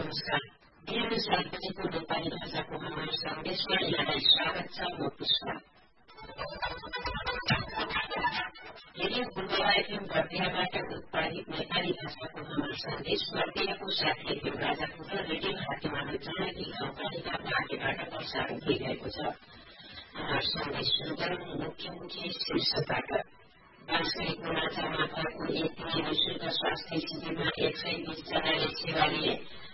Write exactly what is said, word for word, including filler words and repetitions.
नमस्कार। बिहान सात बजेको नेपाली भाषाको हाम्रो सन्देशमा यहाँलाई स्वागत छ। म पुष्पा। रेडियो बुलबुला एफएम बर्दियाबाट उत्पादित नेपाली भाषाको हाम्रो सन्देश बर्दियाको साथ रेडियो राजापुर र रेडियो हातेमालो जानकी गाउँपालिका भागेबाट प्रसारण भइरहेको छ। हाम्रो सन्देश सुरु गरौँ मुख्य मुख्य शीर्षकबाट। वास्तविक गुनाचामा भएको एक निःशुल्क स्वास्थ्य शिविरमा एक सय बीस जनाले सेवा लिए।